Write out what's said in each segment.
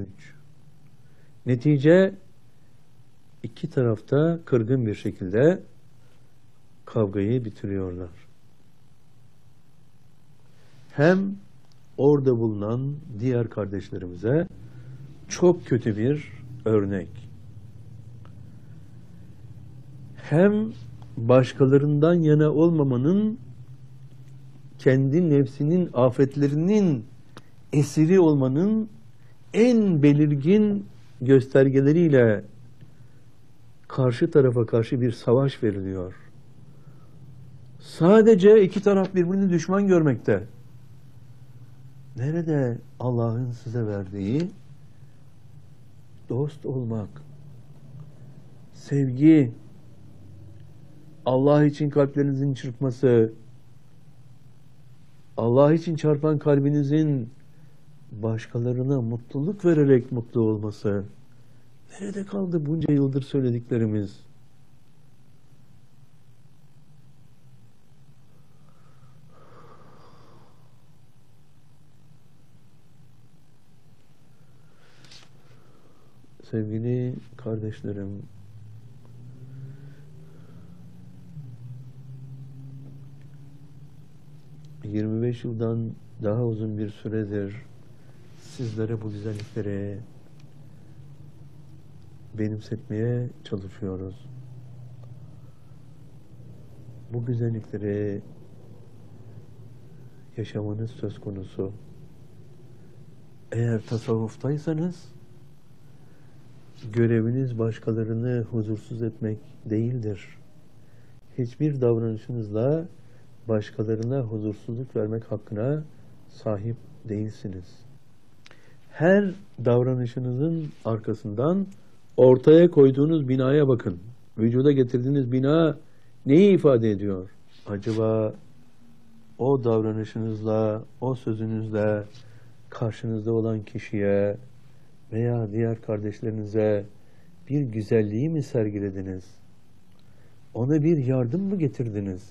sonuç. Netice iki tarafta kırgın bir şekilde kavgayı bitiriyorlar. Hem orada bulunan diğer kardeşlerimize çok kötü bir örnek. Hem başkalarından yana olmamanın, kendi nefsinin afetlerinin esiri olmanın en belirgin göstergeleriyle karşı tarafa karşı bir savaş veriliyor. Sadece iki taraf birbirini düşman görmekte. Nerede Allah'ın size verdiği dost olmak, sevgi, Allah için kalplerinizin çırpması, Allah için çarpan kalbinizin başkalarına mutluluk vererek mutlu olması? Nerede kaldı bunca yıldır söylediklerimiz? Sevgili kardeşlerim, ...25 yıldan daha uzun bir süredir sizlere bu güzellikleri benimsetmeye çalışıyoruz. Bu güzellikleri yaşamanız söz konusu. Eğer tasavvuftaysanız göreviniz başkalarını huzursuz etmek değildir. Hiçbir davranışınızla başkalarına huzursuzluk vermek hakkına sahip değilsiniz. Her davranışınızın arkasından ortaya koyduğunuz binaya bakın. Vücuda getirdiğiniz bina neyi ifade ediyor? Acaba o davranışınızla, o sözünüzle karşınızda olan kişiye veya diğer kardeşlerinize bir güzelliği mi sergilediniz? Ona bir yardım mı getirdiniz?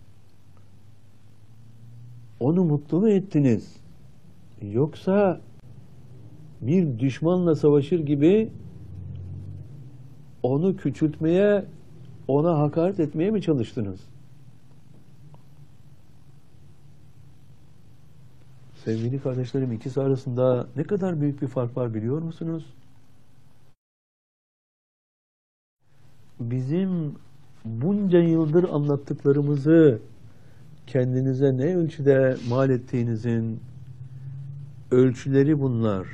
Onu mutlu mu ettiniz? Yoksa bir düşmanla savaşır gibi onu küçültmeye, ona hakaret etmeye mi çalıştınız? Sevgili kardeşlerim, ikisi arasında ne kadar büyük bir fark var biliyor musunuz? Bizim bunca yıldır anlattıklarımızı kendinize ne ölçüde mal ettiğinizin ölçüleri bunlar.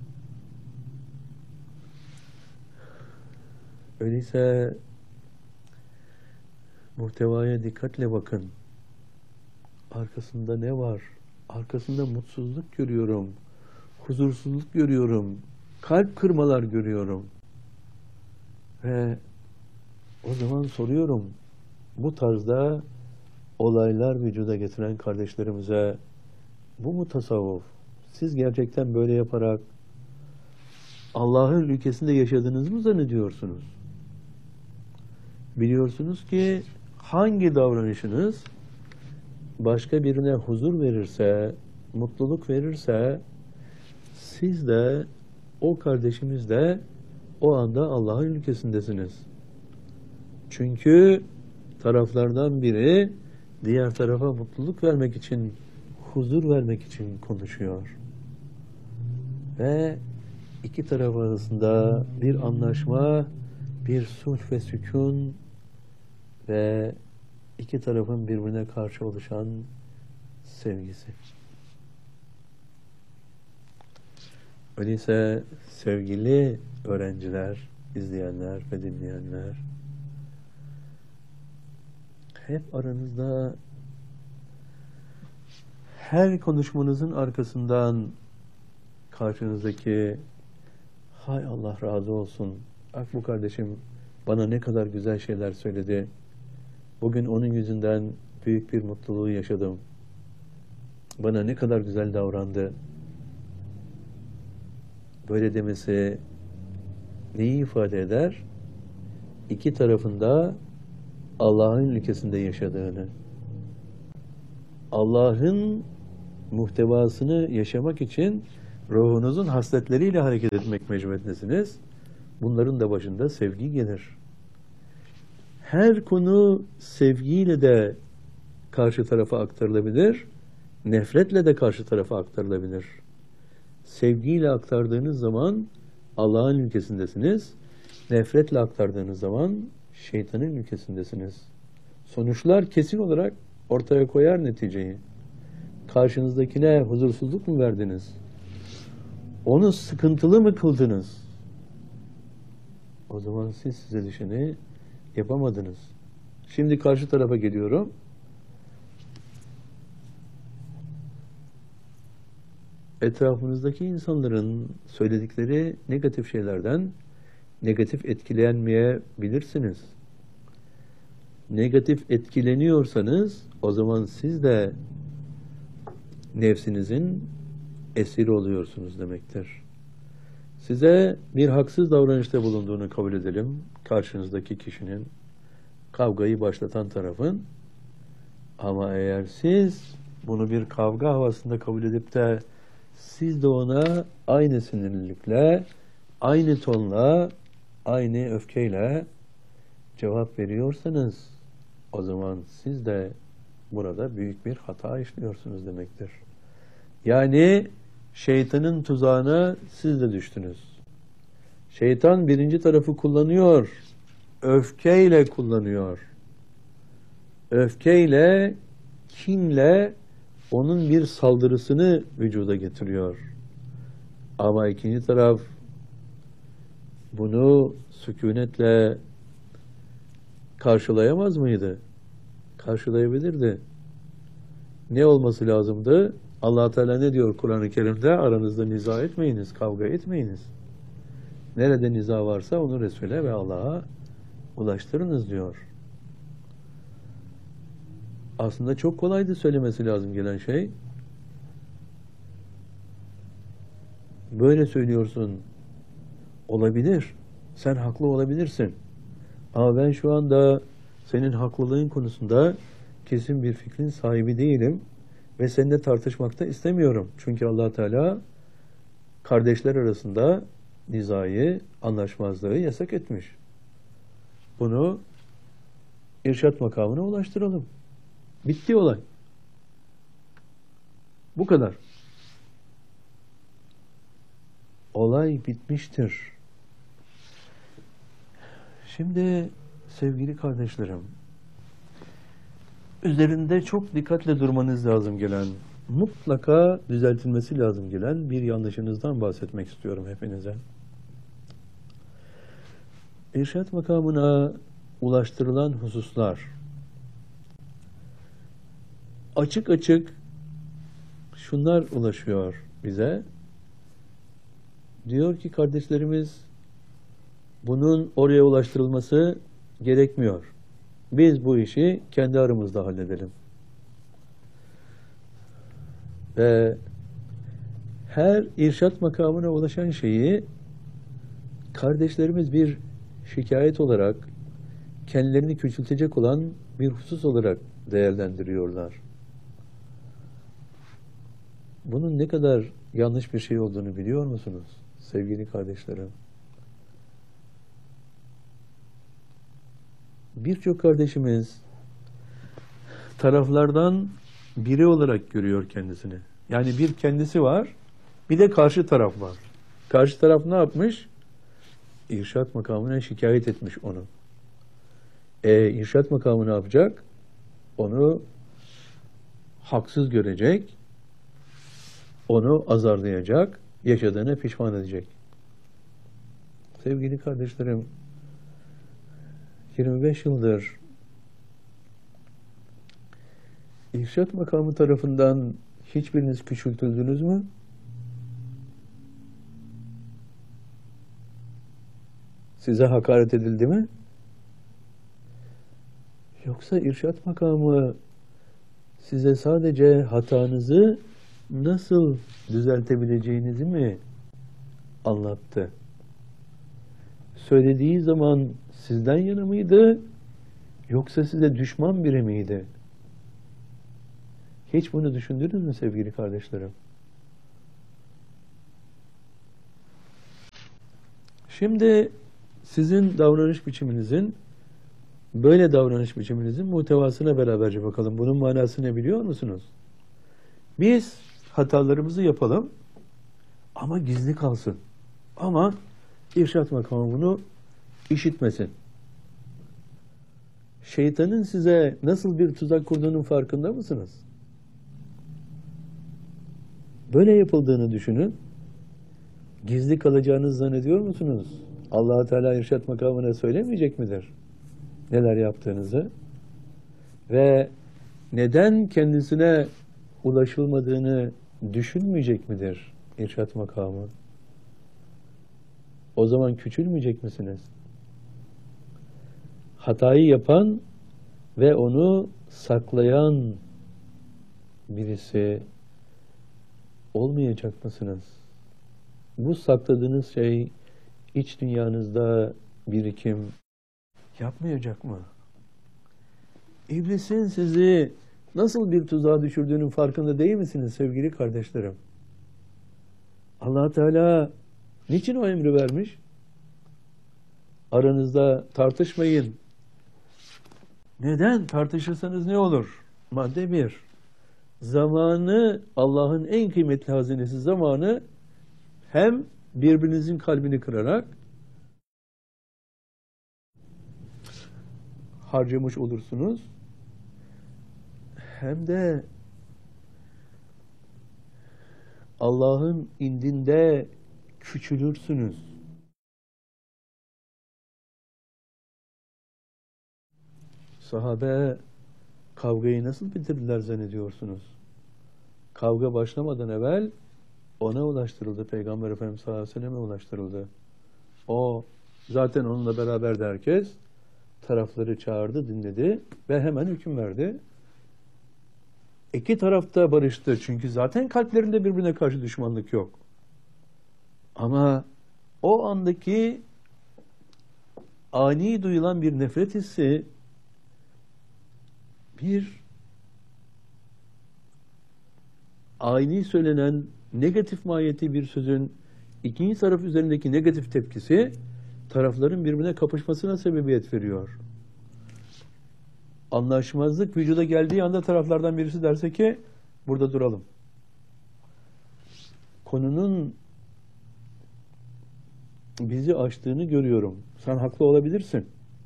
Öyleyse muhtevaya dikkatle bakın. Arkasında ne var? Arkasında mutsuzluk görüyorum, huzursuzluk görüyorum, kalp kırmalar görüyorum. Ve o zaman soruyorum, bu tarzda olaylar vücuda getiren kardeşlerimize, bu mu tasavvuf? Siz gerçekten böyle yaparak Allah'ın ülkesinde yaşadığınızı mı zannediyorsunuz? Biliyorsunuz ki hangi davranışınız başka birine huzur verirse, mutluluk verirse, siz de, o kardeşimiz de o anda Allah'ın ülkesindesiniz. Çünkü taraflardan biri diğer tarafa mutluluk vermek için, huzur vermek için konuşuyor. Ve iki taraf arasında bir anlaşma, bir sulh ve sükun ve iki tarafın birbirine karşı oluşan sevgisi. Öyleyse sevgili öğrenciler, izleyenler ve dinleyenler, hep aranızda her konuşmanızın arkasından karşınızdaki hay Allah razı olsun, bak bu kardeşim bana ne kadar güzel şeyler söyledi, bugün onun yüzünden büyük bir mutluluğu yaşadım, bana ne kadar güzel davrandı. Böyle demesi neyi ifade eder? İki tarafında Allah'ın ülkesinde yaşadığını, Allah'ın muhtevasını yaşamak için Ruhunuzun hasletleriyle hareket etmek mecburiyetindesiniz. Bunların da başında sevgi gelir. Her konu sevgiyle de karşı tarafa aktarılabilir, nefretle de karşı tarafa aktarılabilir. Sevgiyle aktardığınız zaman Allah'ın ülkesindesiniz, nefretle aktardığınız zaman şeytanın ülkesindesiniz. Sonuçlar kesin olarak ortaya koyar neticeyi. Karşınızdakine huzursuzluk mu verdiniz? Onu sıkıntılı mı kıldınız? O zaman siz size düşeni yapamadınız. Şimdi karşı tarafa geliyorum. Etrafınızdaki insanların söyledikleri negatif şeylerden negatif etkilenmeyebilirsiniz. Negatif etkileniyorsanız o zaman siz de nefsinizin esiri oluyorsunuz demektir. Size bir haksız davranışta bulunduğunu kabul edelim. Karşınızdaki kişinin, kavgayı başlatan tarafın. Ama eğer siz bunu bir kavga havasında kabul edip de siz de ona aynı sinirlilikle, aynı tonla, aynı öfkeyle cevap veriyorsanız o zaman siz de burada büyük bir hata işliyorsunuz demektir. Yani şeytanın tuzağına siz de düştünüz. Şeytan birinci tarafı kullanıyor. Öfkeyle kullanıyor. Öfkeyle, kinle onun bir saldırısını vücuda getiriyor. Ama ikinci taraf bunu sükunetle karşılayamaz mıydı? Karşılayabilirdi. Ne olması lazımdı? Allah Teala ne diyor Kur'an-ı Kerim'de? Aranızda niza etmeyiniz, kavga etmeyiniz. Nerede niza varsa onu Resul'e ve Allah'a ulaştırınız diyor. Aslında çok kolaydı söylemesi lazım gelen şey. Böyle söylüyorsun. Olabilir. Sen haklı olabilirsin. Ama ben şu anda senin haklılığın konusunda kesin bir fikrin sahibi değilim. Ve seninle tartışmakta istemiyorum. Çünkü Allah Teala kardeşler arasında nizayı, anlaşmazlığı yasak etmiş. Bunu irşat makamına ulaştıralım. Bitti olay. Bu kadar. Olay bitmiştir. Şimdi sevgili kardeşlerim, üzerinde çok dikkatle durmanız lazım gelen, mutlaka düzeltilmesi lazım gelen bir yanlışınızdan bahsetmek istiyorum hepinize. İrşat makamına ulaştırılan hususlar açık açık şunlar ulaşıyor bize. Diyor ki kardeşlerimiz, bunun oraya ulaştırılması gerekmiyor. Biz bu işi kendi aramızda halledelim. Ve her irşat makamına ulaşan şeyi kardeşlerimiz bir şikayet olarak, kendilerini küçültecek olan bir husus olarak değerlendiriyorlar. Bunun ne kadar yanlış bir şey olduğunu biliyor musunuz sevgili kardeşlerim? Birçok kardeşimiz taraflardan biri olarak görüyor kendisini. Yani bir kendisi var, bir de karşı taraf var. Karşı taraf ne yapmış? İrşat makamına şikayet etmiş onu. İrşat makamı ne yapacak? Onu haksız görecek, onu azarlayacak, yaşadığına pişman edecek. Sevgili kardeşlerim, 25 yıldır İrşat makamı tarafından hiçbiriniz küçültüldünüz mü? Size hakaret edildi mi? Yoksa irşat makamı size sadece hatanızı nasıl düzeltebileceğinizi mi anlattı? Söylediği zaman sizden yana mıydı? Yoksa size düşman biri miydi? Hiç bunu düşündünüz mü sevgili kardeşlerim? Şimdi sizin davranış biçiminizin, böyle davranış biçiminizin muhtevasına beraberce bakalım. Bunun manası ne biliyor musunuz? Biz hatalarımızı yapalım ama gizli kalsın. Ama irşad makamı bunu işitmesin. Şeytanın size nasıl bir tuzak kurduğunun farkında mısınız? Böyle yapıldığını düşünün. Gizli kalacağınızı zannediyor musunuz? Allah Teala irşad makamına söylemeyecek midir neler yaptığınızı? Ve neden kendisine ulaşılmadığını düşünmeyecek midir irşad makamı? O zaman küçülmeyecek misiniz? Hatayı yapan ve onu saklayan birisi olmayacak mısınız? Bu sakladığınız şey iç dünyanızda birikim yapmayacak mı? İblisin sizi nasıl bir tuzağa düşürdüğünün farkında değil misiniz sevgili kardeşlerim? Allah Teala niçin o emri vermiş? Aranızda tartışmayın. Neden? Tartışırsanız ne olur? Madde 1. Zamanı, Allah'ın en kıymetli hazinesi zamanı, hem birbirinizin kalbini kırarak harcamış olursunuz, hem de Allah'ın indinde küçülürsünüz. Sahabe kavgayı nasıl bitirdiler zannediyorsunuz? Kavga başlamadan evvel ona ulaştırıldı. Peygamber Efendimiz sallallahu aleyhi ve selleme ulaştırıldı. O zaten onunla beraberdi herkes. Tarafları çağırdı, dinledi ve hemen hüküm verdi. İki taraf da barıştı. Çünkü zaten kalplerinde birbirine karşı düşmanlık yok. Ama o andaki ani duyulan bir nefret hissi, bir ani söylenen negatif mahiyeti bir sözün ikinci taraf üzerindeki negatif tepkisi tarafların birbirine kapışmasına sebebiyet veriyor. Anlaşmazlık vücuda geldiği anda taraflardan birisi derse ki burada duralım. Konunun bizi aştığını görüyorum. Sen haklı olabilirsin.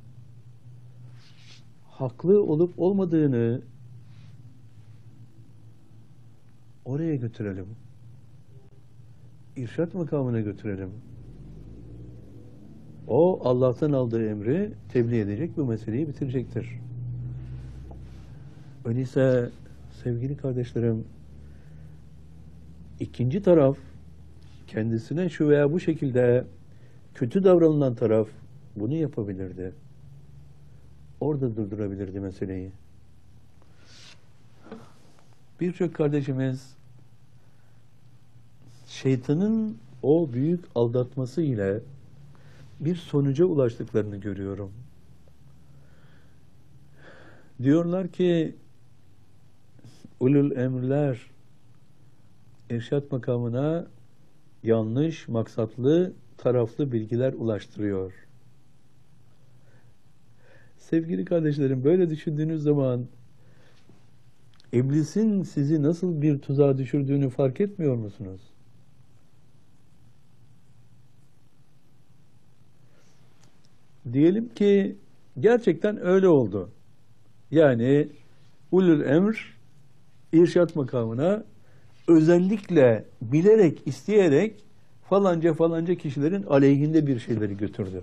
Haklı olup olmadığını oraya götürelim. İrşad makamına götürelim. O Allah'tan aldığı emri tebliğ edecek, bu meseleyi bitirecektir. Öyleyse sevgili kardeşlerim, ikinci taraf, kendisine şu veya bu şekilde kötü davranılan taraf bunu yapabilirdi. Orada durdurabilirdi meseleyi. Birçok kardeşimiz şeytanın o büyük aldatması ile bir sonuca ulaştıklarını görüyorum. Diyorlar ki ulul emirler irşad makamına yanlış, maksatlı, taraflı bilgiler ulaştırıyor. Sevgili kardeşlerim, böyle düşündüğünüz zaman İblisin sizi nasıl bir tuzağa düşürdüğünü fark etmiyor musunuz? Diyelim ki gerçekten öyle oldu. Yani ulul emr irşad makamına özellikle bilerek, isteyerek falanca kişilerin aleyhinde bir şeyleri götürdü.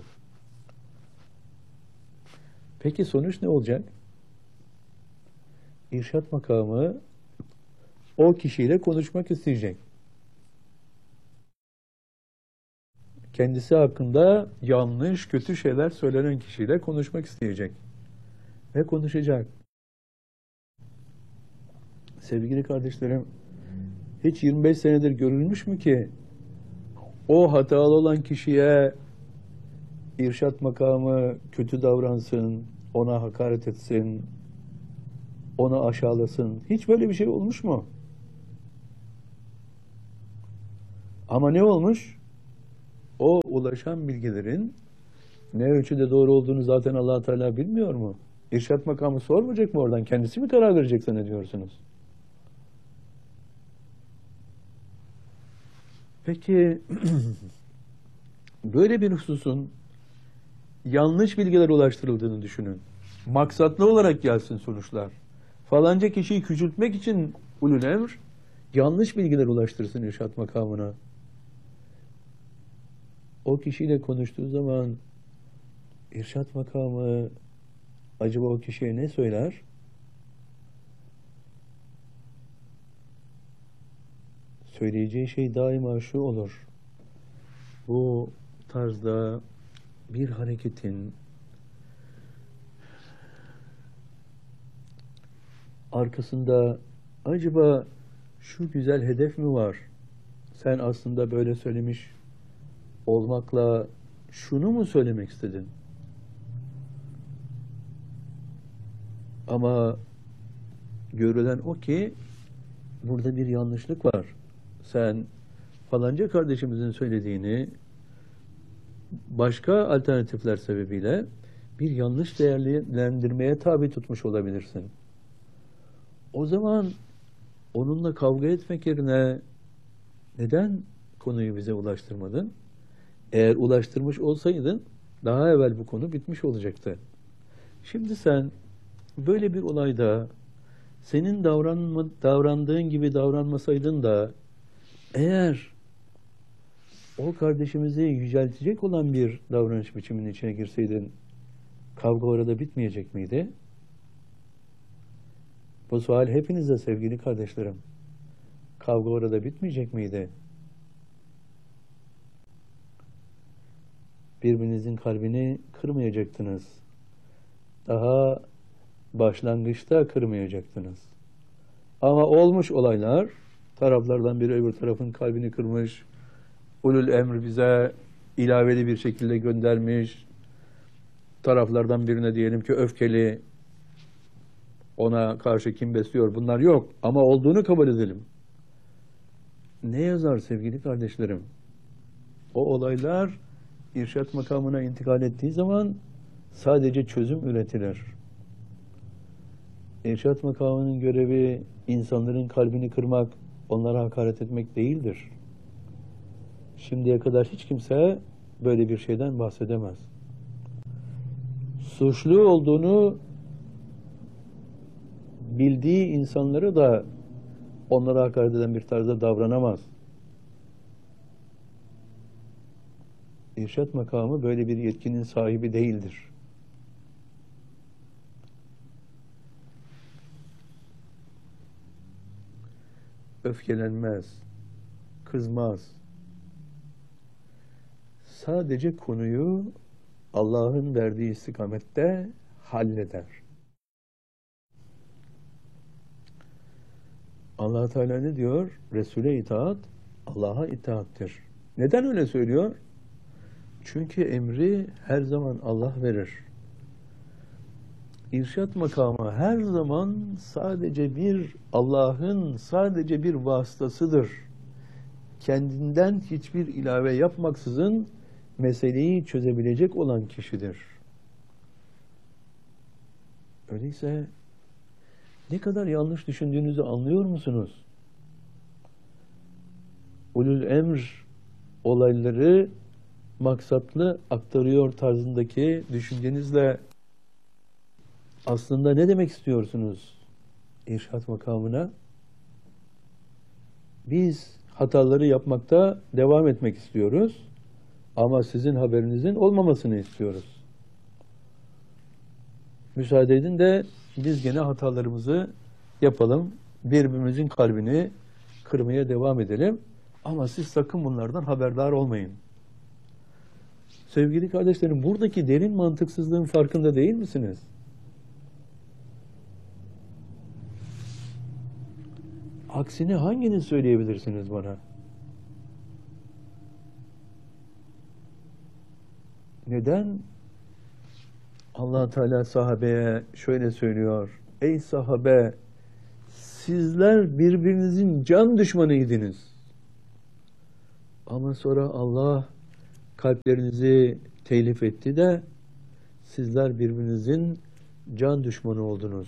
Peki sonuç ne olacak? İrşad makamı o kişiyle konuşmak isteyecek. Kendisi hakkında yanlış, kötü şeyler söylenen kişiyle konuşmak isteyecek. Ve konuşacak. Sevgili kardeşlerim, hiç 25 senedir görülmüş mü ki o hatalı olan kişiye irşad makamı kötü davransın, ona hakaret etsin, onu aşağılasın? Hiç böyle bir şey olmuş mu? Ama ne olmuş? O ulaşan bilgilerin ne ölçüde doğru olduğunu zaten Allah Teala bilmiyor mu? İrşad makamı sormayacak mı oradan? Kendisi mi karar verecek zannediyorsunuz? Peki böyle bir hususun yanlış bilgiler ulaştırıldığını düşünün. Maksatlı olarak gelsin sonuçlar. Falanca kişiyi küçültmek için ulul emr yanlış bilgiler ulaştırsın irşad makamına. O kişiyle konuştuğu zaman irşad makamı acaba o kişiye ne söyler? Söyleyeceği şey daima şu olur. Bu tarzda bir hareketin arkasında acaba şu güzel hedef mi var? Sen aslında böyle söylemiş olmakla şunu mu söylemek istedin? Ama görülen o ki burada bir yanlışlık var. Sen falanca kardeşimizin söylediğini başka alternatifler sebebiyle bir yanlış değerlendirmeye tabi tutmuş olabilirsin. O zaman onunla kavga etmek yerine neden konuyu bize ulaştırmadın? Eğer ulaştırmış olsaydın daha evvel bu konu bitmiş olacaktı. Şimdi sen böyle bir olayda senin davrandığın gibi davranmasaydın da eğer o kardeşimizi yüceltecek olan bir davranış biçiminin içine girseydin kavga orada bitmeyecek miydi? Bu sual hepinize sevgili kardeşlerim. Kavga orada bitmeyecek miydi? Birbirinizin kalbini kırmayacaktınız. Daha başlangıçta kırmayacaktınız. Ama olmuş olaylar, taraflardan biri öbür tarafın kalbini kırmış, ulul emr bize ilaveli bir şekilde göndermiş, taraflardan birine diyelim ki öfkeli, ona karşı kim besliyor, bunlar yok. Ama olduğunu kabul edelim. Ne yazar sevgili kardeşlerim? O olaylar irşad makamına intikal ettiği zaman sadece çözüm üretilir. İrşad makamının görevi insanların kalbini kırmak, onlara hakaret etmek değildir. Şimdiye kadar hiç kimse böyle bir şeyden bahsedemez. Suçlu olduğunu bildiği insanları da onlara hakaret eden bir tarzda davranamaz. İrşad makamı böyle bir yetkinin sahibi değildir. Öfkelenmez, kızmaz. Sadece konuyu Allah'ın verdiği istikamette halleder. Allah Teala ne diyor? Resul'e itaat, Allah'a itaattir. Neden öyle söylüyor? Çünkü emri her zaman Allah verir. İrşad makamı her zaman sadece bir vasıtasıdır. Kendinden hiçbir ilave yapmaksızın meseleyi çözebilecek olan kişidir. Öyleyse ne kadar yanlış düşündüğünüzü anlıyor musunuz? Ulul emr olayları maksatlı aktarıyor tarzındaki düşüncenizle aslında ne demek istiyorsunuz irşad makamına? Biz hataları yapmakta devam etmek istiyoruz ama sizin haberinizin olmamasını istiyoruz. Müsaade edin de biz gene hatalarımızı yapalım, birbirimizin kalbini kırmaya devam edelim ama siz sakın bunlardan haberdar olmayın. Sevgili kardeşlerim, buradaki derin mantıksızlığın farkında değil misiniz? Aksine hangini söyleyebilirsiniz bana? Neden Allah Teala sahabeye şöyle söylüyor? Ey sahabe, sizler birbirinizin can düşmanıydınız. Ama sonra Allah kalplerinizi telif etti de sizler birbirinizin can düşmanı oldunuz.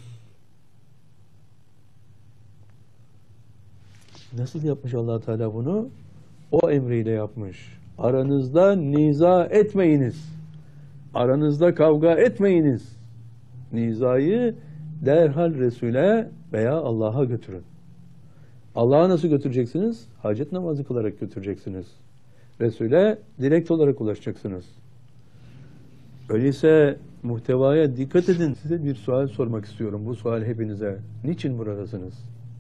Nasıl yapmış Allah Teala bunu? O emriyle yapmış. Aranızda niza etmeyiniz. Aranızda kavga etmeyiniz. Nizayı derhal Resul'e veya Allah'a götürün. Allah'a nasıl götüreceksiniz? Hacet namazı kılarak götüreceksiniz. Resul'e direkt olarak ulaşacaksınız. Öyleyse muhtevaya dikkat edin. Size bir sual sormak istiyorum. Bu sual hepinize. Niçin buradasınız?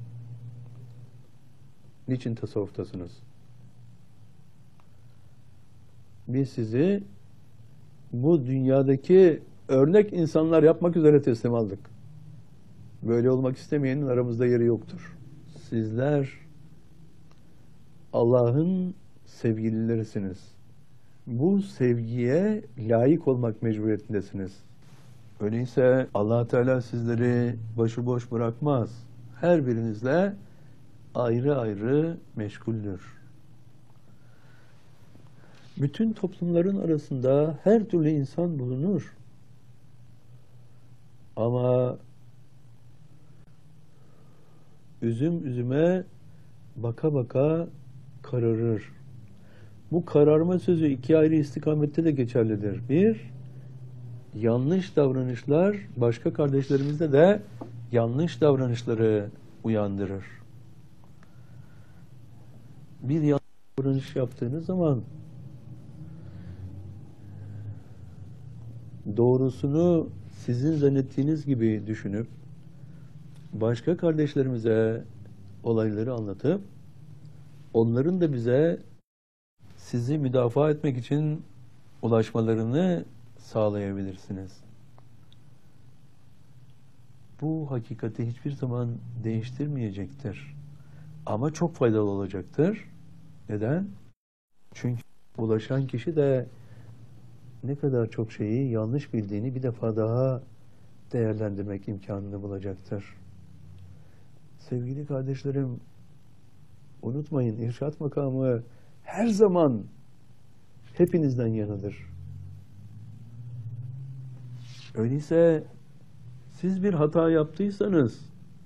Niçin tasavvuftasınız? Biz sizi bu dünyadaki örnek insanlar yapmak üzere teslim aldık. Böyle olmak istemeyenin aramızda yeri yoktur. Sizler Allah'ın sevgililerisiniz. Bu sevgiye layık olmak mecburiyetindesiniz. Öyleyse Allah Teala sizleri başıboş bırakmaz. Her birinizle ayrı ayrı meşguldür. Bütün toplumların arasında her türlü insan bulunur. Ama üzüm üzüme baka baka kararır. Bu kararma sözü iki ayrı istikamette de geçerlidir. Bir, yanlış davranışlar başka kardeşlerimizde de yanlış davranışları uyandırır. Bir yanlış davranış yaptığınız zaman doğrusunu sizin zannettiğiniz gibi düşünüp başka kardeşlerimize olayları anlatıp onların da bize sizi müdafaa etmek için ulaşmalarını sağlayabilirsiniz. Bu hakikati hiçbir zaman değiştirmeyecektir. Ama çok faydalı olacaktır. Neden? Çünkü ulaşan kişi de ne kadar çok şeyi yanlış bildiğini bir defa daha değerlendirmek imkanını bulacaktır. Sevgili kardeşlerim, unutmayın, irşat makamı her zaman hepinizden yanıdır. Öyleyse siz bir hata yaptıysanız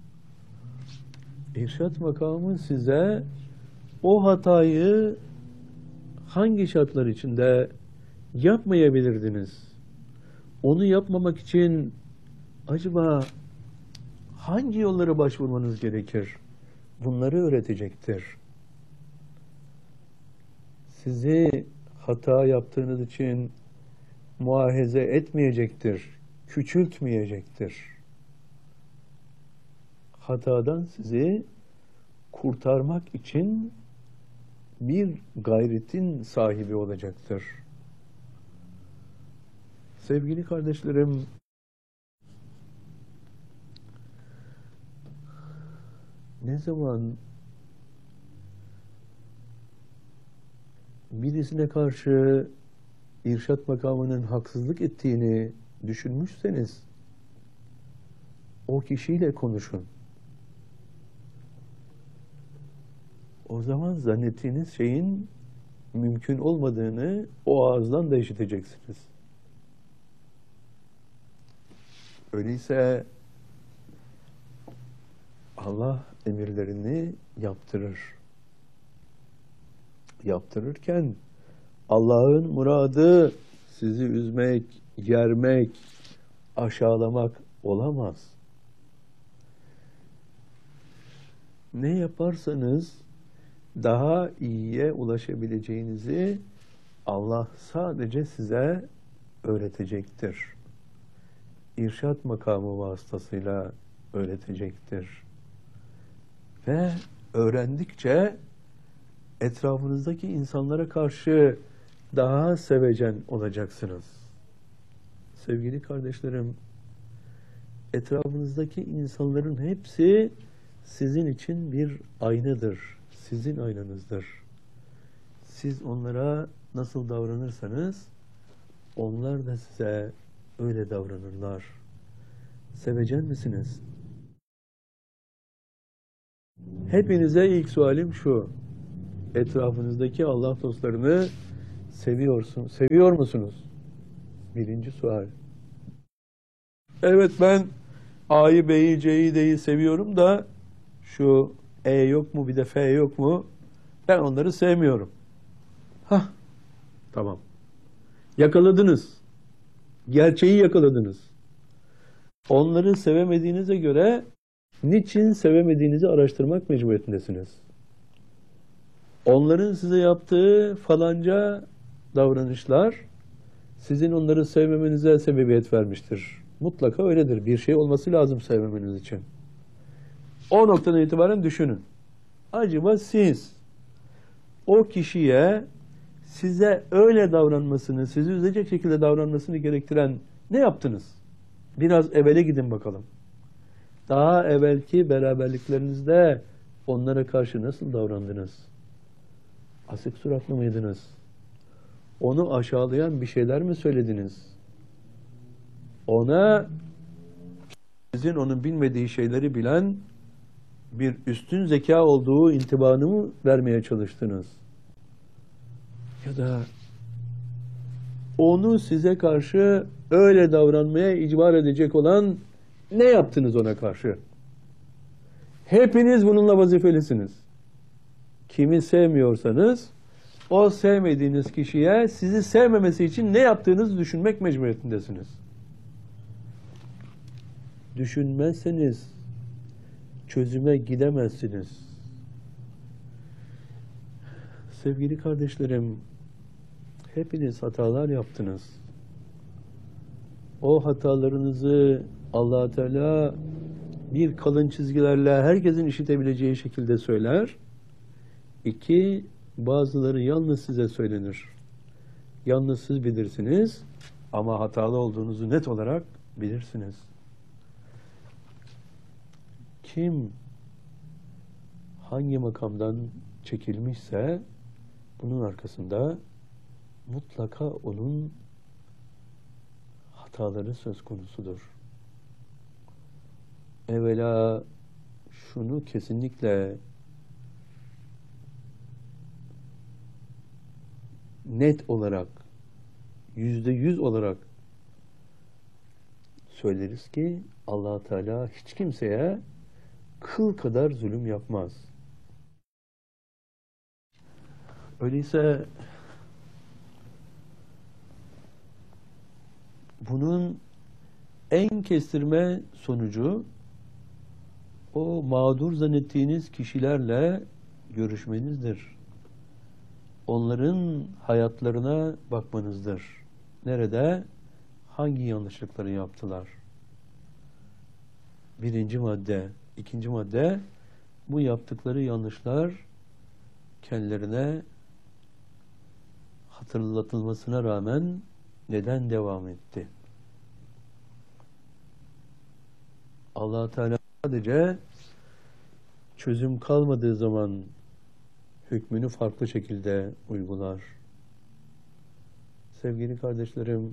irşat makamı size o hatayı hangi şartlar içinde yapmayabilirdiniz? Onu yapmamak için acaba hangi yollara başvurmanız gerekir? Bunları öğretecektir. Sizi hata yaptığınız için muahize etmeyecektir, küçültmeyecektir. Hatadan sizi kurtarmak için bir gayretin sahibi olacaktır. Sevgili kardeşlerim, ne zaman birisine karşı irşat makamının haksızlık ettiğini düşünmüşseniz o kişiyle konuşun. O zaman zannettiğiniz şeyin mümkün olmadığını o ağızdan da işiteceksiniz. Öyleyse Allah emirlerini yaptırır. Yaptırırken Allah'ın muradı sizi üzmek, yermek, aşağılamak olamaz. Ne yaparsanız daha iyiye ulaşabileceğinizi Allah sadece size öğretecektir. İrşat makamı vasıtasıyla öğretecektir. Ve öğrendikçe etrafınızdaki insanlara karşı daha sevecen olacaksınız. Sevgili kardeşlerim, etrafınızdaki insanların hepsi sizin için bir aynadır. Sizin aynanızdır. Siz onlara nasıl davranırsanız onlar da size öyle davranırlar. Sevecen misiniz? Hepinize ilk sualim şu: etrafınızdaki Allah dostlarını seviyor musunuz? Birinci sual. Evet, ben A'yı, B'yi, C'yi, D'yi seviyorum da şu E yok mu, bir de F yok mu? Ben onları sevmiyorum. Hah, tamam. Yakaladınız. Gerçeği yakaladınız. Onları sevemediğinize göre niçin sevemediğinizi araştırmak mecburiyetindesiniz. Onların size yaptığı falanca davranışlar sizin onları sevmemenize sebebiyet vermiştir. Mutlaka öyledir. Bir şey olması lazım sevmemeniz için. O noktadan itibaren düşünün. Acaba siz o kişiye size öyle davranmasını, sizi üzecek şekilde davranmasını gerektiren ne yaptınız? Biraz evvele gidin bakalım. Daha evvelki beraberliklerinizde onlara karşı nasıl davrandınız? Asık suratlı mıydınız? Onu aşağılayan bir şeyler mi söylediniz? Ona sizin onun bilmediği şeyleri bilen bir üstün zeka olduğu intibanı mı vermeye çalıştınız? Ya da onu size karşı öyle davranmaya icbar edecek olan ne yaptınız ona karşı? Hepiniz bununla vazifelisiniz. Kimi sevmiyorsanız o sevmediğiniz kişiye sizi sevmemesi için ne yaptığınızı düşünmek mecburiyetindesiniz. Düşünmezseniz çözüme gidemezsiniz. Sevgili kardeşlerim, hepiniz hatalar yaptınız. O hatalarınızı Allah Teala bir, kalın çizgilerle herkesin işitebileceği şekilde söyler. İki, bazıları yalnız size söylenir. Yalnız siz bilirsiniz ama hatalı olduğunuzu net olarak bilirsiniz. Kim hangi makamdan çekilmişse bunun arkasında mutlaka onun hataları söz konusudur. Evvela şunu kesinlikle net olarak, %100 olarak söyleriz ki Allah Teala hiç kimseye kıl kadar zulüm yapmaz. Öyleyse bunun en kestirme sonucu o mağdur zannettiğiniz kişilerle görüşmenizdir. Onların hayatlarına bakmanızdır. Nerede, hangi yanlışlıkları yaptılar? Birinci madde. İkinci madde, bu yaptıkları yanlışlar kendilerine hatırlatılmasına rağmen neden devam etti? Allah Teala sadece çözüm kalmadığı zaman hükmünü farklı şekilde uygular. Sevgili kardeşlerim,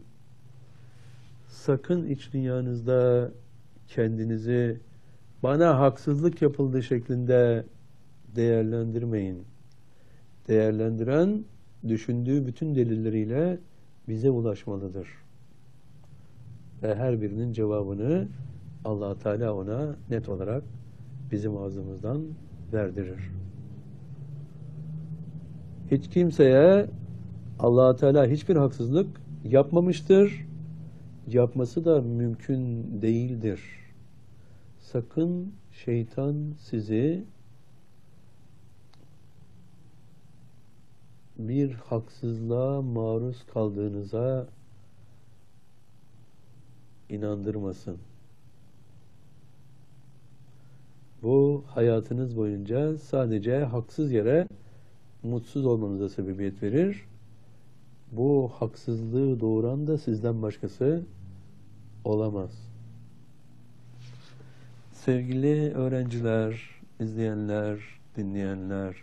sakın iç dünyanızda kendinizi bana haksızlık yapıldığı şeklinde değerlendirmeyin. Değerlendiren, düşündüğü bütün delilleriyle bize ulaşmalıdır. Ve her birinin cevabını Allah Teala ona net olarak bizim ağzımızdan verdirir. Hiç kimseye Allah Teala hiçbir haksızlık yapmamıştır. Yapması da mümkün değildir. Sakın şeytan sizi bir haksızlığa maruz kaldığınıza inandırmasın. Bu hayatınız boyunca sadece haksız yere mutsuz olmanıza sebebiyet verir. Bu haksızlığı doğuran da sizden başkası olamaz. Sevgili öğrenciler, izleyenler, dinleyenler,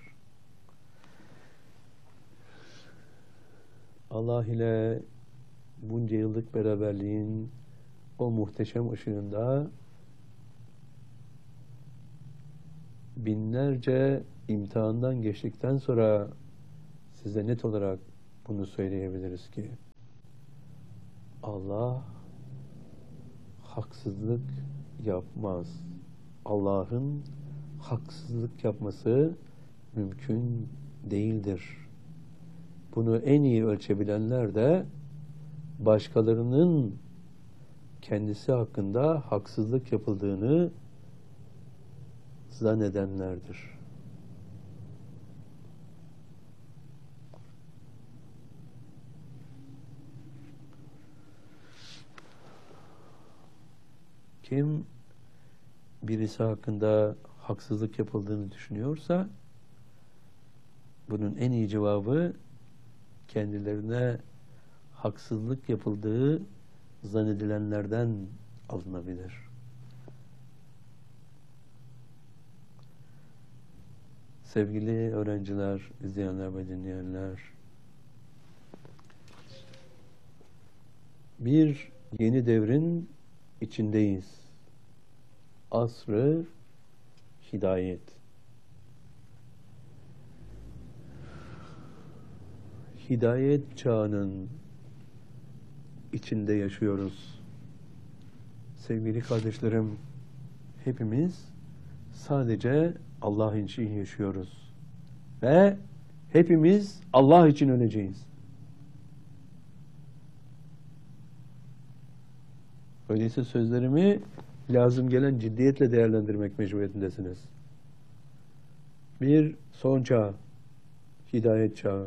Allah ile bunca yıllık beraberliğin o muhteşem ışığında binlerce imtihandan geçtikten sonra size net olarak bunu söyleyebiliriz ki Allah haksızlık yapmaz. Allah'ın haksızlık yapması mümkün değildir. Bunu en iyi ölçebilenler de başkalarının kendisi hakkında haksızlık yapıldığını zannedenlerdir. Kim birisi hakkında haksızlık yapıldığını düşünüyorsa bunun en iyi cevabı kendilerine haksızlık yapıldığı zannedilenlerden alınabilir. Sevgili öğrenciler, izleyenler ve dinleyenler, bir yeni devrin içindeyiz. Asr-ı hidayet. Hidayet çağının içinde yaşıyoruz. Sevgili kardeşlerim, hepimiz sadece Allah için yaşıyoruz. Ve hepimiz Allah için öleceğiz. Öyleyse sözlerimi lazım gelen ciddiyetle değerlendirmek mecburiyetindesiniz. Bir son çağ, hidayet çağı.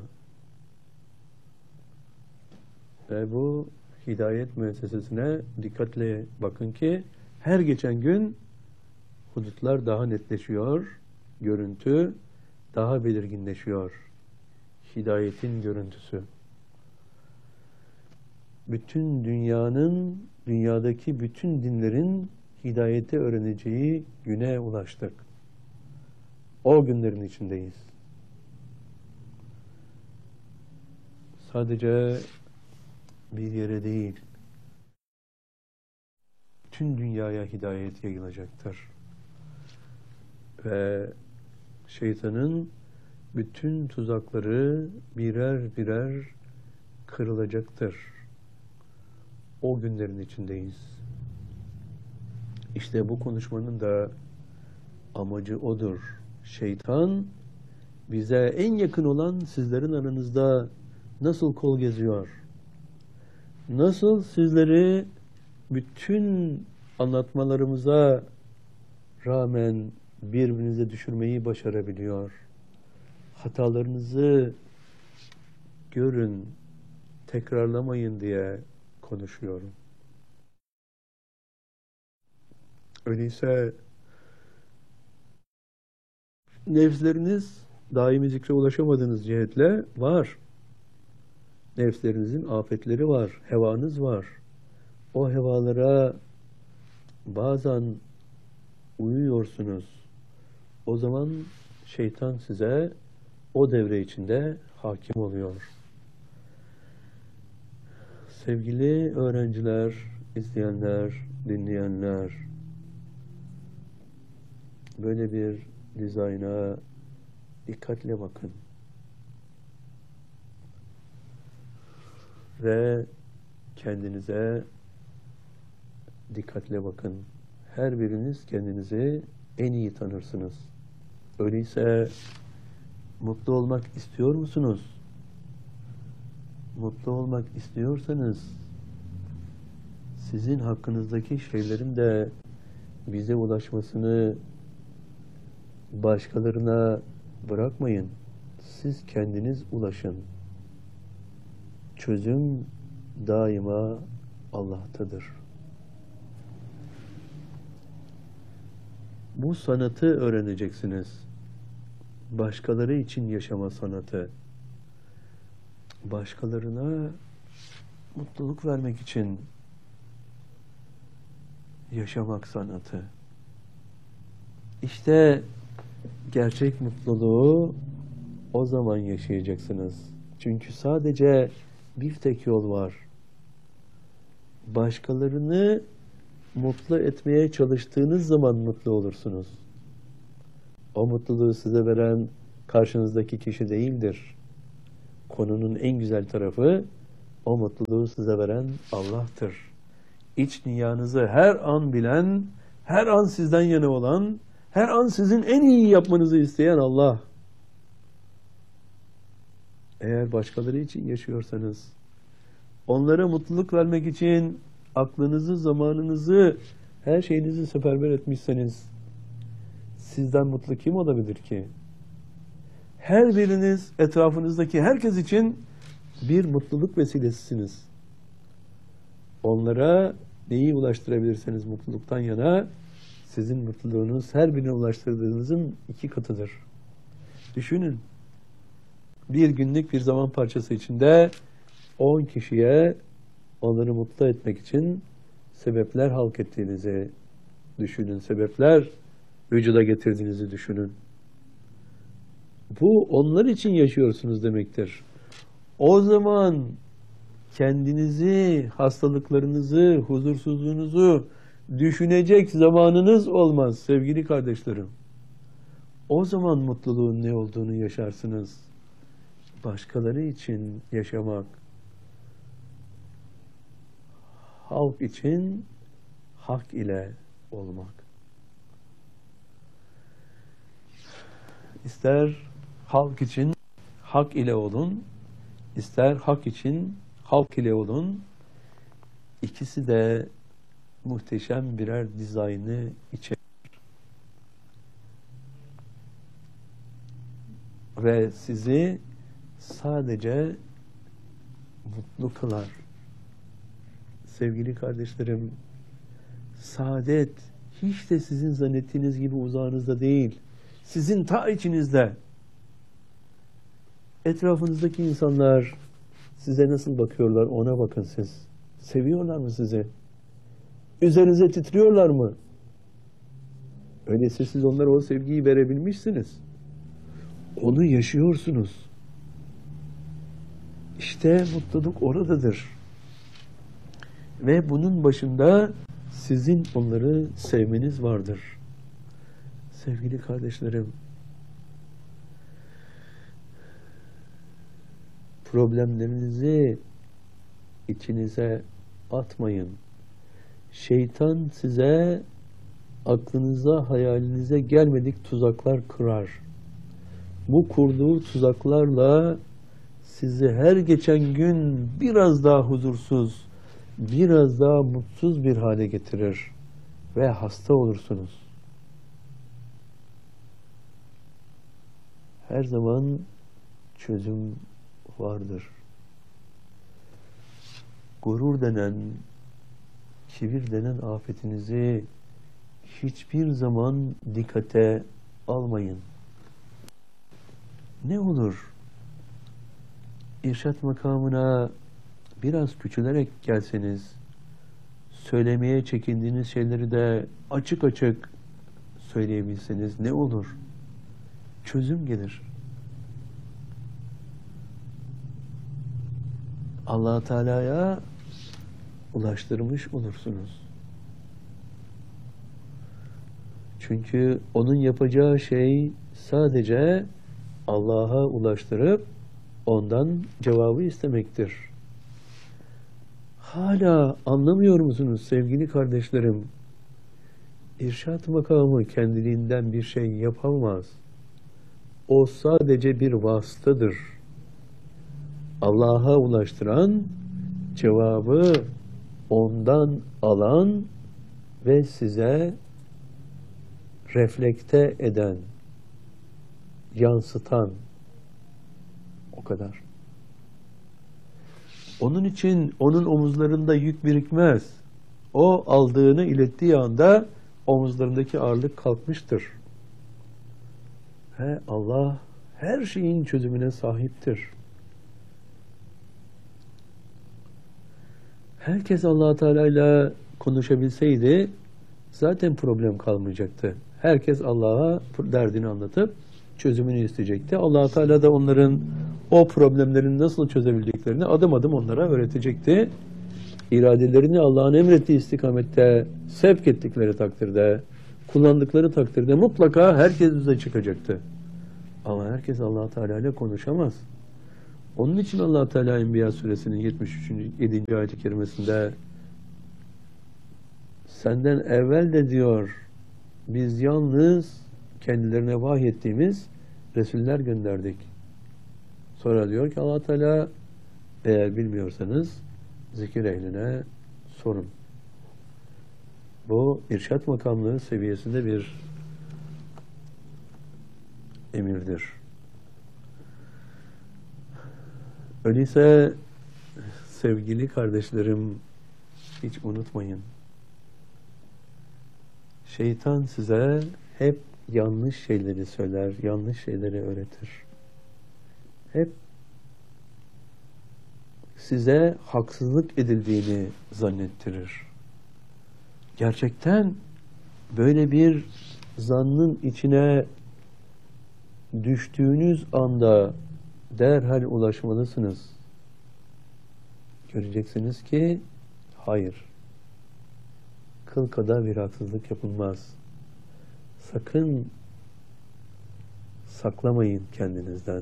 Ve bu hidayet müessesesine dikkatle bakın ki her geçen gün hudutlar daha netleşiyor, görüntü daha belirginleşiyor. Hidayetin görüntüsü. Bütün dünyanın, dünyadaki bütün dinlerin hidayeti öğreneceği güne ulaştık. O günlerin içindeyiz. Sadece bir yere değil, tüm dünyaya hidayet yayılacaktır. Ve şeytanın bütün tuzakları birer birer kırılacaktır. O günlerin içindeyiz. İşte bu konuşmanın da amacı odur. Şeytan bize en yakın olan sizlerin aranızda nasıl kol geziyor? Nasıl sizleri bütün anlatmalarımıza rağmen birbirinize düşürmeyi başarabiliyor? Hatalarınızı görün, tekrarlamayın diye konuşuyorum. Öyleyse nefsleriniz daimi zikre ulaşamadığınız cihetle var. Nefslerinizin afetleri var, hevanız var. O hevalara bazen uyuyorsunuz. O zaman şeytan size o devre içinde hakim oluyor. Sevgili öğrenciler, izleyenler, dinleyenler, böyle bir dizayna dikkatle bakın. Ve kendinize dikkatle bakın. Her biriniz kendinizi en iyi tanırsınız. Öyleyse mutlu olmak istiyor musunuz? Mutlu olmak istiyorsanız sizin hakkınızdaki şeylerin de bize ulaşmasını başkalarına bırakmayın. Siz kendiniz ulaşın. Çözüm daima Allah'tadır. Bu sanatı öğreneceksiniz. Başkaları için yaşama sanatı. Başkalarına mutluluk vermek için yaşamak sanatı. İşte gerçek mutluluğu o zaman yaşayacaksınız. Çünkü sadece bir tek yol var. Başkalarını mutlu etmeye çalıştığınız zaman mutlu olursunuz. O mutluluğu size veren karşınızdaki kişi değildir. konunun en güzel tarafı, o mutluluğu size veren Allah'tır. İç dünyanızı her an bilen, her an sizden yana olan, her an sizin en iyi yapmanızı isteyen Allah. Eğer başkaları için yaşıyorsanız, onlara mutluluk vermek için aklınızı, zamanınızı, her şeyinizi seferber etmişseniz, sizden mutlu kim olabilir ki? Her biriniz etrafınızdaki herkes için bir mutluluk vesilesisiniz. Onlara neyi ulaştırabilirseniz mutluluktan yana, sizin mutluluğunuz her birine ulaştırdığınızın 2 katıdır. Düşünün, bir günlük bir zaman parçası içinde 10 kişiye onları mutlu etmek için sebepler halk ettiğinizi düşünün, sebepler vücuda getirdiğinizi düşünün. Bu onlar için yaşıyorsunuz demektir. O zaman kendinizi, hastalıklarınızı, huzursuzluğunuzu düşünecek zamanınız olmaz sevgili kardeşlerim. O zaman mutluluğun ne olduğunu yaşarsınız. Başkaları için yaşamak, halk için hak ile olmak. İster halk için hak ile olun, ister hak için halk ile olun. İkisi de muhteşem birer dizaynı içerir. Ve sizi sadece mutlu kılar. Sevgili kardeşlerim, saadet hiç de sizin zannettiğiniz gibi uzağınızda değil. Sizin ta içinizde. Etrafınızdaki insanlar size nasıl bakıyorlar, ona bakın siz. Seviyorlar mı sizi? Üzerinize titriyorlar mı? Öyleyse siz onlara o sevgiyi verebilmişsiniz. Onu yaşıyorsunuz. İşte mutluluk oradadır. Ve bunun başında sizin onları sevmeniz vardır. Sevgili kardeşlerim, problemlerinizi içinize atmayın. Şeytan size aklınıza, hayalinize gelmedik tuzaklar kurar. Bu kurduğu tuzaklarla sizi her geçen gün biraz daha huzursuz, biraz daha mutsuz bir hale getirir ve hasta olursunuz. Her zaman çözüm vardır. Gurur denen, kibir denen afetinizi hiçbir zaman dikkate almayın. Ne olur? İrşad makamına biraz küçülerek gelseniz, söylemeye çekindiğiniz şeyleri de açık açık söyleyebilseniz ne olur? Çözüm gelir. Allah Teala'ya ulaştırmış olursunuz. Çünkü onun yapacağı şey sadece Allah'a ulaştırıp ondan cevabı istemektir. Hala anlamıyor musunuz sevgili kardeşlerim? İrşad makamı kendiliğinden bir şey yapamaz. O sadece bir vasıtadır. Allah'a ulaştıran, cevabı ondan alan ve size reflekte eden, yansıtan, o kadar. Onun için onun omuzlarında yük birikmez. O aldığını ilettiği anda omuzlarındaki ağırlık kalkmıştır. Ve Allah her şeyin çözümüne sahiptir. Herkes Allah Teala ile konuşabilseydi zaten problem kalmayacaktı. Herkes Allah'a derdini anlatıp çözümünü isteyecekti. Allah Teala da onların o problemlerini nasıl çözebileceklerini adım adım onlara öğretecekti. İradelerini Allah'ın emrettiği istikamette sevk ettikleri takdirde, kullandıkları takdirde mutlaka herkes düze çıkacaktı. Ama herkes Allah Teala ile konuşamaz. Onun için Allah Teala Enbiya suresinin 73. 7. ayet-i kerimesinde senden evvel de diyor biz yalnız kendilerine vahyettiğimiz Resuller gönderdik. Sonra diyor ki Allah Teala eğer bilmiyorsanız zikir ehline sorun. Bu irşat makamlığı seviyesinde bir emirdir. Öyleyse sevgili kardeşlerim hiç unutmayın. Şeytan size hep yanlış şeyleri söyler, yanlış şeyleri öğretir. Hep size haksızlık edildiğini zannettirir. Gerçekten böyle bir zannın içine düştüğünüz anda derhal ulaşmalısınız. Göreceksiniz ki hayır. Kıl kadar bir haksızlık yapılmaz. Sakın saklamayın kendinizden.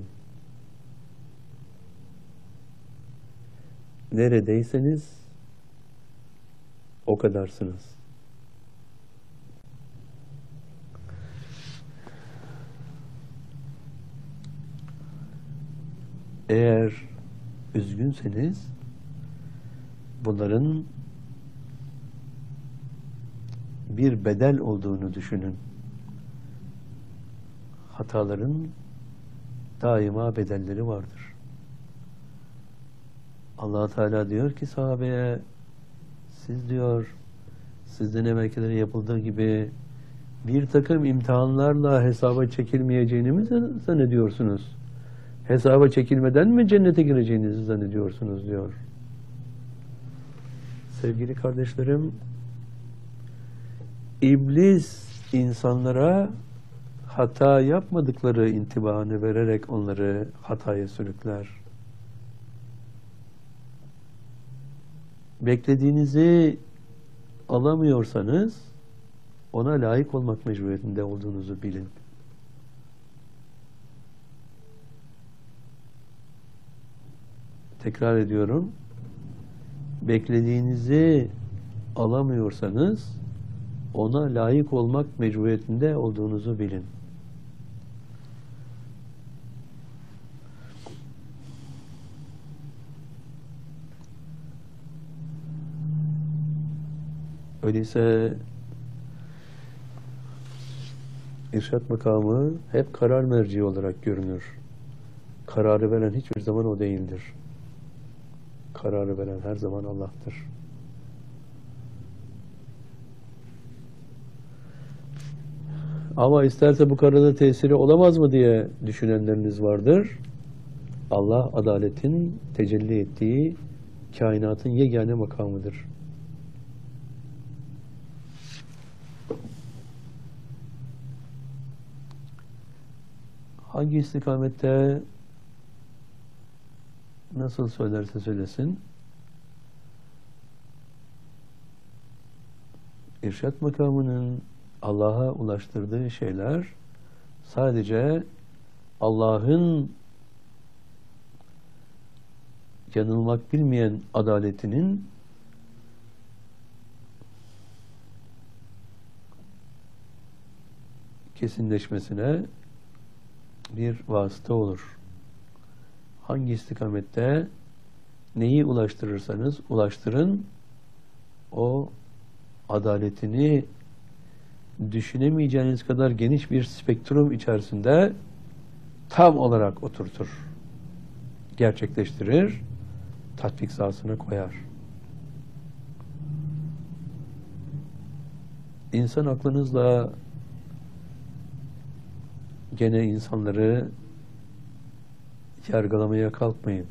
Neredeyseniz o kadarsınız. Eğer üzgünseniz bunların bir bedel olduğunu düşünün. Hataların daima bedelleri vardır. Allah Teala diyor ki sahabeye siz diyor sizden evvelkileri yapıldığı gibi bir takım imtihanlarla hesaba çekilmeyeceğini mi zannediyorsunuz? Hesaba çekilmeden mi cennete gireceğinizi zannediyorsunuz diyor. Sevgili kardeşlerim, İblis insanlara hata yapmadıkları intibanı vererek onları hataya sürükler. Beklediğinizi alamıyorsanız ona layık olmak mecburiyetinde olduğunuzu bilin. Tekrar ediyorum. Beklediğinizi alamıyorsanız ona layık olmak mecburiyetinde olduğunuzu bilin. Öyleyse irşat makamı hep karar merci olarak görünür. Kararı veren hiçbir zaman o değildir. Kararı veren her zaman Allah'tır. Ama isterse bu kararda tesiri olamaz mı diye düşünenleriniz vardır. Allah adaletin tecelli ettiği kainatın yegane makamıdır. Hangi istikamette nasıl söylerse söylesin irşat makamının Allah'a ulaştırdığı şeyler sadece Allah'ın yanılmak bilmeyen adaletinin kesinleşmesine bir vasıta olur. Hangi istikamette neyi ulaştırırsanız ulaştırın, o adaletini düşünemeyeceğiniz kadar geniş bir spektrum içerisinde tam olarak oturtur, gerçekleştirir, tatbik sahasına koyar. İnsan aklınızla gene insanları yargılamaya kalkmayın.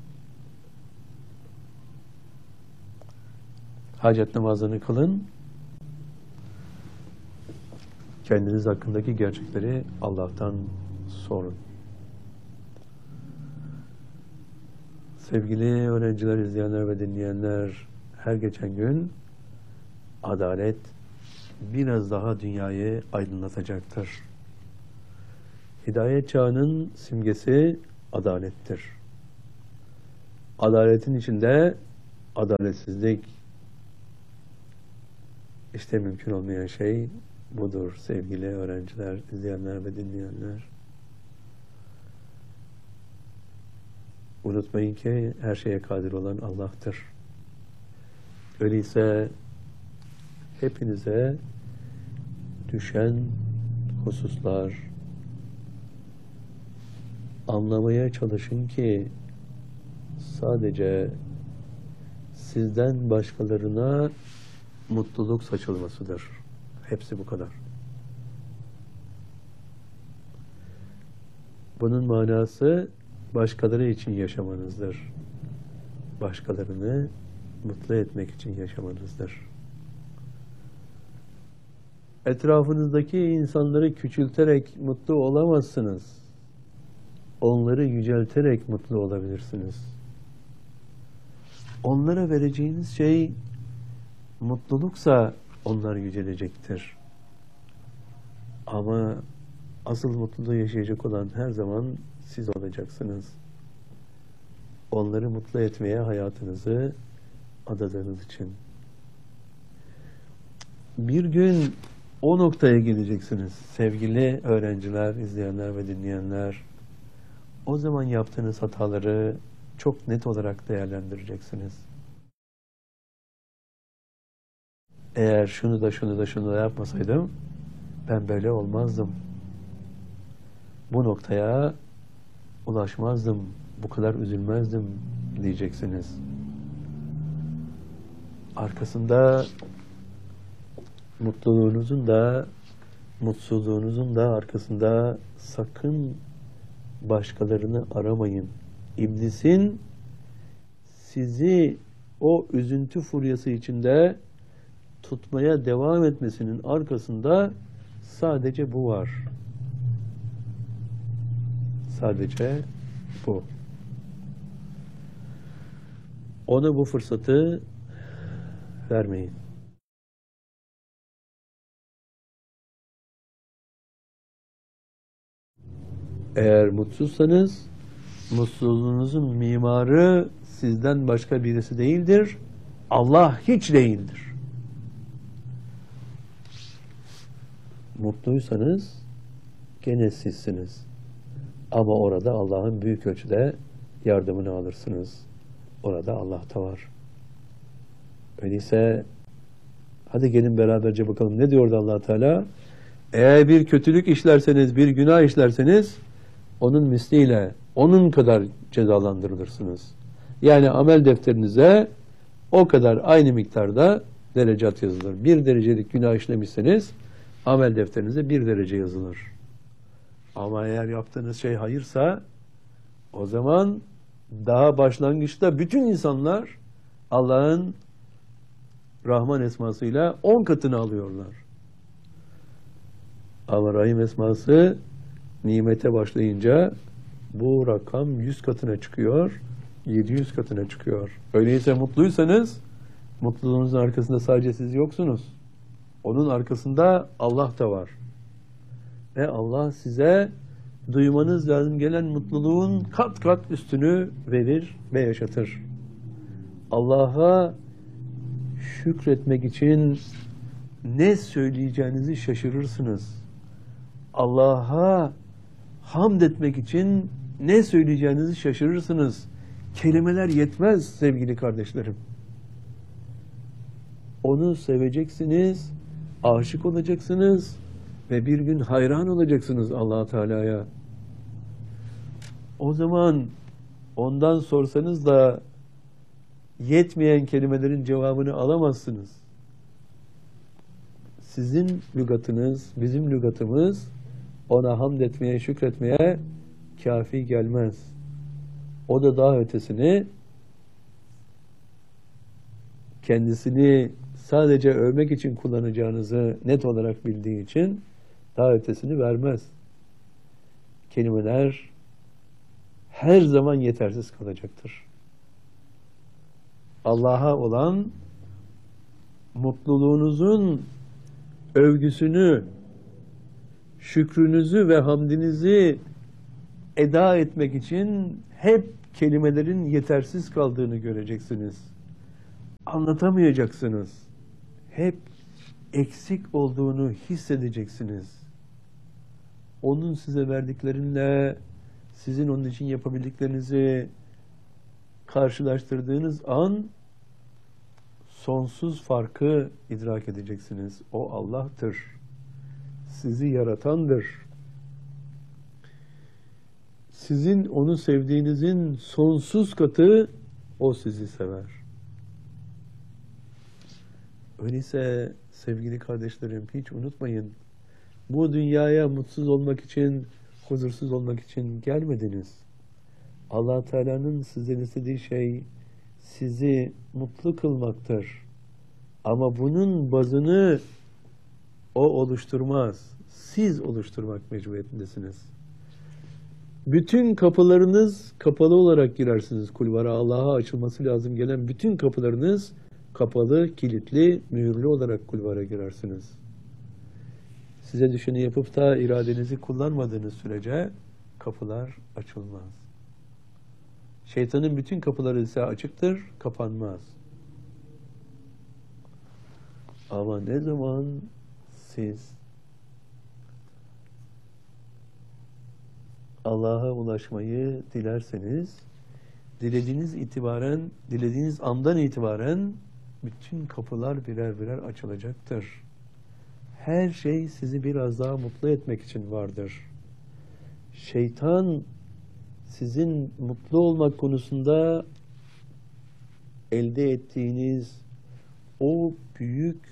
Hacet namazını kılın. Kendiniz hakkındaki gerçekleri Allah'tan sorun. Sevgili öğrenciler, izleyenler ve dinleyenler, her geçen gün adalet biraz daha dünyayı aydınlatacaktır. Hidayet çağının simgesi adalettir. Adaletin içinde adaletsizlik. İşte mümkün olmayan şey budur sevgili öğrenciler, izleyenler ve dinleyenler. Unutmayın ki her şeye kadir olan Allah'tır. Öyleyse hepinize düşen hususlar, anlamaya çalışın ki sadece sizden başkalarına mutluluk saçılmasıdır. Hepsi bu kadar. Bunun manası başkaları için yaşamanızdır. Başkalarını mutlu etmek için yaşamanızdır. Etrafınızdaki insanları küçülterek mutlu olamazsınız. Onları yücelterek mutlu olabilirsiniz. Onlara vereceğiniz şey mutluluksa onlar yücelecektir. Ama asıl mutluluğu yaşayacak olan her zaman siz olacaksınız. Onları mutlu etmeye hayatınızı adadığınız için. Bir gün o noktaya geleceksiniz sevgili öğrenciler, izleyenler ve dinleyenler. O zaman yaptığınız hataları çok net olarak değerlendireceksiniz. Eğer şunu da yapmasaydım ben böyle olmazdım. Bu noktaya ulaşmazdım, bu kadar üzülmezdim diyeceksiniz. Arkasında mutluluğunuzun da mutsuzluğunuzun da arkasında sakın başkalarını aramayın. İblisin sizi o üzüntü furyası içinde tutmaya devam etmesinin arkasında sadece bu var. Sadece bu. Ona bu fırsatı vermeyin. Eğer mutsuzsanız, mutsuzluğunuzun mimarı sizden başka birisi değildir. Allah hiç değildir. Mutluysanız gene sizsiniz. Ama orada Allah'ın büyük ölçüde yardımını alırsınız. Orada Allah da var. Öyleyse hadi gelin beraberce bakalım ne diyordu Allah Teala? Eğer bir kötülük işlerseniz, bir günah işlerseniz onun misliyle, onun kadar cezalandırılırsınız. Yani amel defterinize o kadar aynı miktarda derecat yazılır. Bir derecelik günah işlemişseniz amel defterinize bir derece yazılır. Ama eğer yaptığınız şey hayırsa o zaman daha başlangıçta bütün insanlar Allah'ın Rahman esmasıyla 10 katını alıyorlar. Ama Rahim esması nimete başlayınca bu rakam 100 katına çıkıyor, 700 katına çıkıyor. Öyleyse mutluysanız mutluluğunuzun arkasında sadece siz yoksunuz. Onun arkasında Allah da var. Ve Allah size duymanız lazım gelen mutluluğun kat kat üstünü verir ve yaşatır. Allah'a şükretmek için ne söyleyeceğinizi şaşırırsınız. Allah'a hamd etmek için ne söyleyeceğinizi şaşırırsınız. Kelimeler yetmez sevgili kardeşlerim. Onu seveceksiniz, aşık olacaksınız ve bir gün hayran olacaksınız Allah Teala'ya. O zaman ondan sorsanız da yetmeyen kelimelerin cevabını alamazsınız. Sizin lügatınız, bizim lügatımız ona hamd etmeye, şükretmeye kafi gelmez. O da daha ötesini kendisini sadece övmek için kullanacağınızı net olarak bildiği için daha ötesini vermez. Kelimeler her zaman yetersiz kalacaktır. Allah'a olan mutluluğunuzun övgüsünü, şükrünüzü ve hamdinizi eda etmek için hep kelimelerin yetersiz kaldığını göreceksiniz. Anlatamayacaksınız. Hep eksik olduğunu hissedeceksiniz. Onun size verdiklerinle sizin onun için yapabildiklerinizi karşılaştırdığınız an sonsuz farkı idrak edeceksiniz. O Allah'tır. Sizi yaratandır. Sizin onu sevdiğinizin sonsuz katı o sizi sever. Öyleyse sevgili kardeşlerim, hiç unutmayın. Bu dünyaya mutsuz olmak için, huzursuz olmak için gelmediniz. Allah Teala'nın sizden istediği şey sizi mutlu kılmaktır. Ama bunun bazını o oluşturmaz. Siz oluşturmak mecburiyetindesiniz. Bütün kapılarınız kapalı olarak girersiniz kulvara. Allah'a açılması lazım gelen bütün kapılarınız kapalı, kilitli, mühürlü olarak kulvara girersiniz. Size düşeni yapıp da iradenizi kullanmadığınız sürece kapılar açılmaz. Şeytanın bütün kapıları ise açıktır, kapanmaz. Ama ne zaman siz Allah'a ulaşmayı dilerseniz, dilediğiniz andan itibaren bütün kapılar birer birer açılacaktır. Her şey sizi biraz daha mutlu etmek için vardır. Şeytan sizin mutlu olmak konusunda elde ettiğiniz o büyük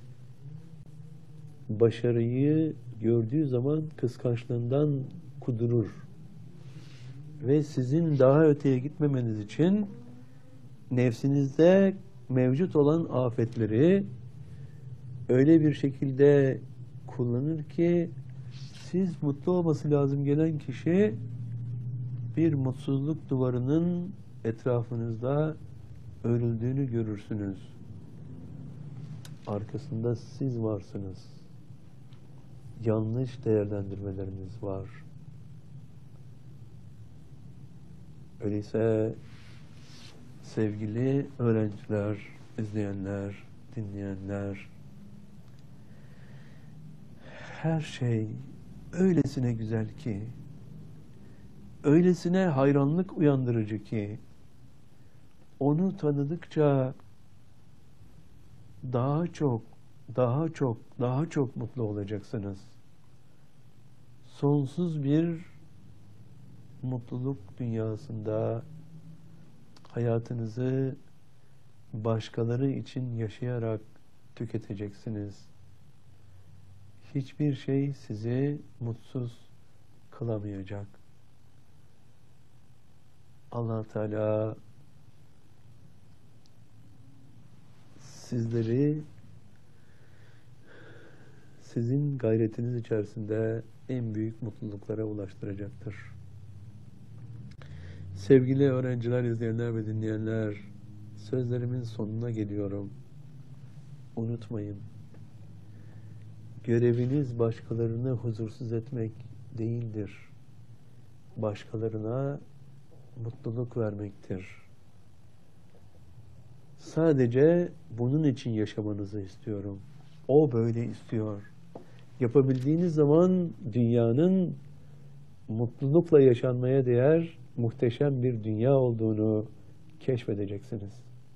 başarıyı gördüğü zaman kıskançlığından kudurur. Ve sizin daha öteye gitmemeniz için nefsinizde mevcut olan afetleri öyle bir şekilde kullanır ki siz mutlu olması lazım gelen kişi bir mutsuzluk duvarının etrafınızda örüldüğünü görürsünüz. Arkasında siz varsınız. Yanlış değerlendirmeleriniz var. Öyleyse sevgili öğrenciler, izleyenler, dinleyenler, her şey öylesine güzel ki, öylesine hayranlık uyandırıcı ki, onu tanıdıkça daha çok mutlu olacaksınız. Sonsuz bir mutluluk dünyasında hayatınızı başkaları için yaşayarak tüketeceksiniz. Hiçbir şey sizi mutsuz kılamayacak. Allah Teala sizleri sizin gayretiniz içerisinde en büyük mutluluklara ulaştıracaktır. Sevgili öğrenciler, izleyenler ve dinleyenler, sözlerimin sonuna geliyorum. Unutmayın, göreviniz başkalarını huzursuz etmek değildir. Başkalarına mutluluk vermektir. Sadece bunun için yaşamanızı istiyorum. O böyle istiyor. Yapabildiğiniz zaman dünyanın mutlulukla yaşanmaya değer muhteşem bir dünya olduğunu keşfedeceksiniz.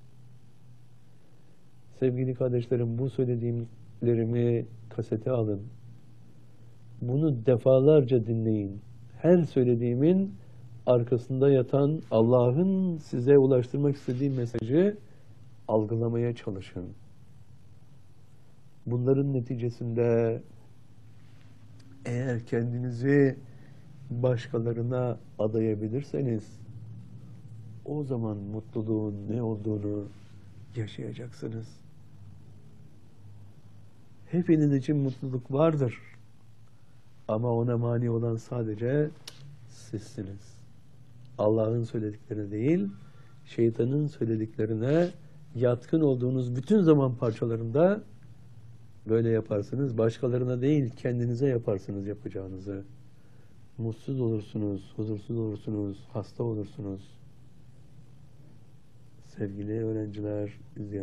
Sevgili kardeşlerim, bu söylediğimlerimi kasete alın. Bunu defalarca dinleyin. Her söylediğimin arkasında yatan Allah'ın size ulaştırmak istediği mesajı algılamaya çalışın. Bunların neticesinde eğer kendinizi başkalarına adayabilirseniz o zaman mutluluğun ne olduğunu yaşayacaksınız. Hepiniz için mutluluk vardır. Ama ona mani olan sadece sizsiniz. Allah'ın söylediklerine değil, şeytanın söylediklerine yatkın olduğunuz bütün zaman parçalarında böyle yaparsınız. Başkalarına değil, kendinize yaparsınız yapacağınızı. Mutsuz olursunuz, huzursuz olursunuz, hasta olursunuz. Sevgili öğrenciler, izleyen